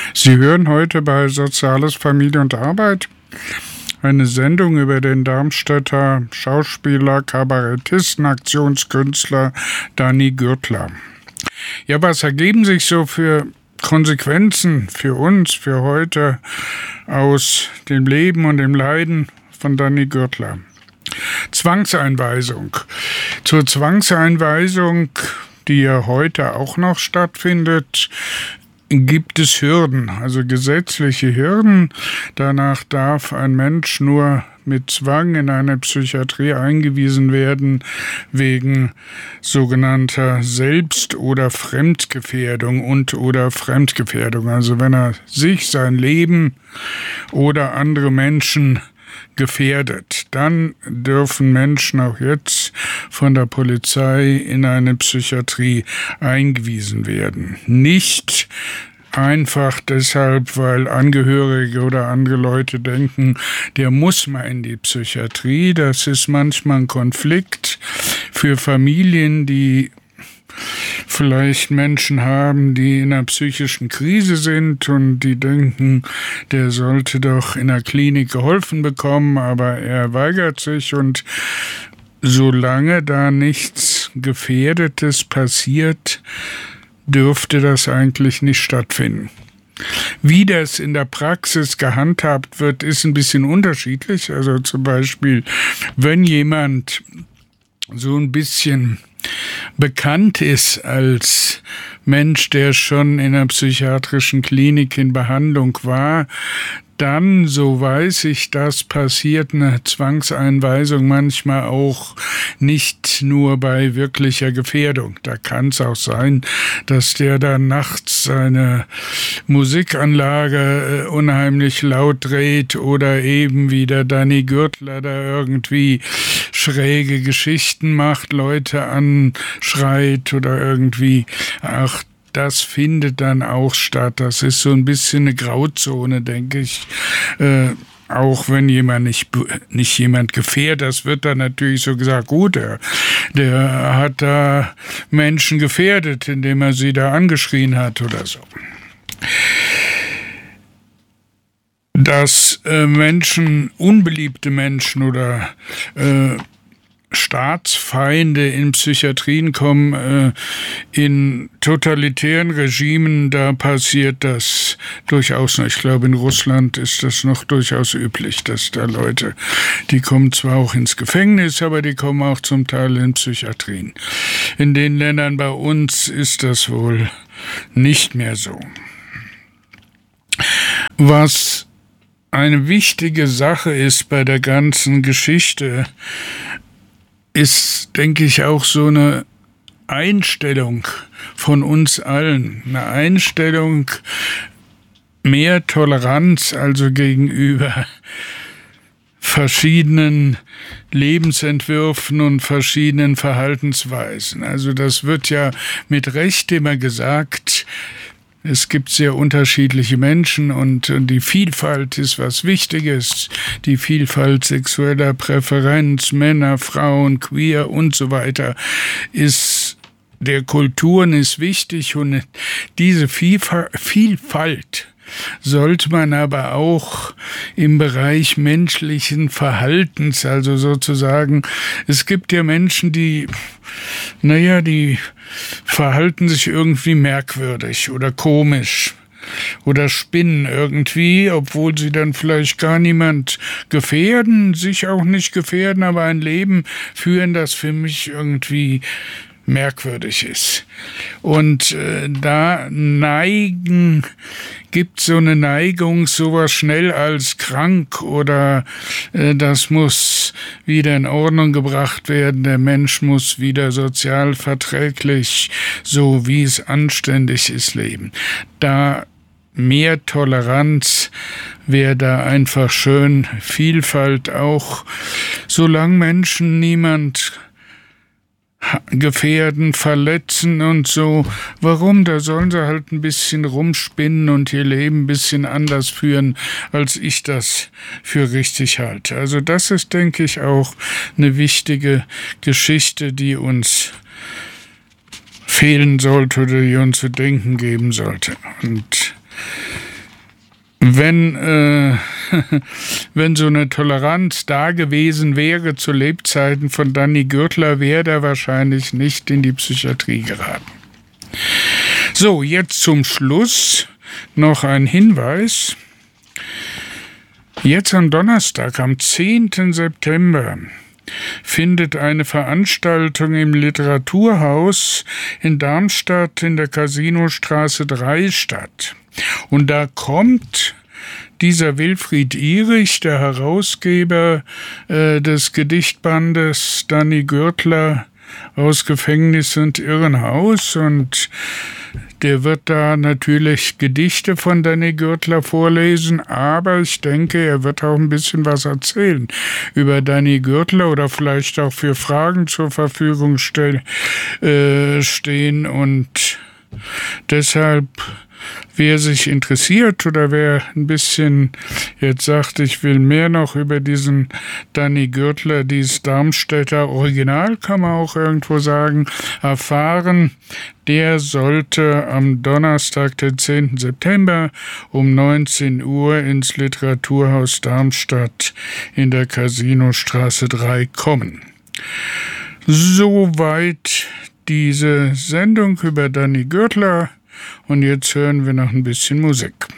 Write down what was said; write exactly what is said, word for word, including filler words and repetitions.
Sie hören heute bei Soziales, Familie und Arbeit eine Sendung über den Darmstädter Schauspieler, Kabarettisten, Aktionskünstler Danny Gürtler. Ja, was ergeben sich so für Konsequenzen für uns, für heute aus dem Leben und dem Leiden von Danny Gürtler? Zwangseinweisung. Zur Zwangseinweisung, die ja heute auch noch stattfindet, gibt es Hürden, also gesetzliche Hürden. Danach darf ein Mensch nur mit Zwang in eine Psychiatrie eingewiesen werden wegen sogenannter Selbst- oder Fremdgefährdung und oder Fremdgefährdung. Also wenn er sich, sein Leben oder andere Menschen gefährdet, dann dürfen Menschen auch jetzt von der Polizei in eine Psychiatrie eingewiesen werden. Nicht einfach deshalb, weil Angehörige oder andere Leute denken, der muss mal in die Psychiatrie. Das ist manchmal ein Konflikt für Familien, die vielleicht Menschen haben, die in einer psychischen Krise sind und die denken, der sollte doch in der Klinik geholfen bekommen, aber er weigert sich, und solange da nichts Gefährdetes passiert, dürfte das eigentlich nicht stattfinden. Wie das in der Praxis gehandhabt wird, ist ein bisschen unterschiedlich. Also zum Beispiel, wenn jemand so ein bisschen bekannt ist als Mensch, der schon in einer psychiatrischen Klinik in Behandlung war, dann, so weiß ich, das passiert eine Zwangseinweisung manchmal auch nicht nur bei wirklicher Gefährdung. Da kann es auch sein, dass der dann nachts seine Musikanlage unheimlich laut dreht oder eben wie der Danny Gürtler da irgendwie schräge Geschichten macht, Leute anschreit oder irgendwie auch. Das findet dann auch statt. Das ist so ein bisschen eine Grauzone, denke ich. Äh, auch wenn jemand nicht, nicht jemand gefährdet, das wird dann natürlich so gesagt, gut, der, der hat da Menschen gefährdet, indem er sie da angeschrien hat oder so. Dass äh, Menschen, unbeliebte Menschen oder äh, Staatsfeinde in Psychiatrien kommen, äh, in totalitären Regimen, da passiert das durchaus noch. Ich glaube, in Russland ist das noch durchaus üblich, dass da Leute, die kommen zwar auch ins Gefängnis, aber die kommen auch zum Teil in Psychiatrien. In den Ländern bei uns ist das wohl nicht mehr so. Was eine wichtige Sache ist bei der ganzen Geschichte, ist, denke ich, auch so eine Einstellung von uns allen. Eine Einstellung, mehr Toleranz, also gegenüber verschiedenen Lebensentwürfen und verschiedenen Verhaltensweisen. Also das wird ja mit Recht immer gesagt, es gibt sehr unterschiedliche Menschen und die Vielfalt ist was Wichtiges. Die Vielfalt sexueller Präferenz, Männer, Frauen, queer und so weiter ist der Kulturen ist wichtig, und diese Vielfalt sollte man aber auch im Bereich menschlichen Verhaltens, also sozusagen, es gibt ja Menschen, die, naja, die verhalten sich irgendwie merkwürdig oder komisch oder spinnen irgendwie, obwohl sie dann vielleicht gar niemand gefährden, sich auch nicht gefährden, aber ein Leben führen, das für mich irgendwie merkwürdig ist. Und äh, da neigen, gibt so eine Neigung, sowas schnell als krank oder äh, das muss wieder in Ordnung gebracht werden, der Mensch muss wieder sozial verträglich, so wie es anständig ist, leben. Da mehr Toleranz wäre da einfach schön, Vielfalt auch, solange Menschen niemand gefährden, verletzen und so. Warum? Da sollen sie halt ein bisschen rumspinnen und ihr Leben ein bisschen anders führen, als ich das für richtig halte. Also das ist, denke ich, auch eine wichtige Geschichte, die uns fehlen sollte oder die uns zu denken geben sollte. Und Wenn, äh, wenn so eine Toleranz da gewesen wäre zu Lebzeiten von Danny Gürtler, wäre er wahrscheinlich nicht in die Psychiatrie geraten. So, jetzt zum Schluss noch ein Hinweis. Jetzt am Donnerstag, am zehnten September, findet eine Veranstaltung im Literaturhaus in Darmstadt in der Casinostraße drei statt. Und da kommt dieser Wilfried Ihrig, der Herausgeber äh, des Gedichtbandes Danny Gürtler aus Gefängnis und Irrenhaus, und der wird da natürlich Gedichte von Danny Gürtler vorlesen, aber ich denke, er wird auch ein bisschen was erzählen über Danny Gürtler oder vielleicht auch für Fragen zur Verfügung stell, äh, stehen, und deshalb, wer sich interessiert oder wer ein bisschen jetzt sagt, ich will mehr noch über diesen Danny Gürtler, dieses Darmstädter Original, kann man auch irgendwo sagen, erfahren, der sollte am Donnerstag, den zehnten September um neunzehn Uhr ins Literaturhaus Darmstadt in der Casinostraße drei kommen. Soweit diese Sendung über Danny Gürtler. Und jetzt hören wir noch ein bisschen Musik.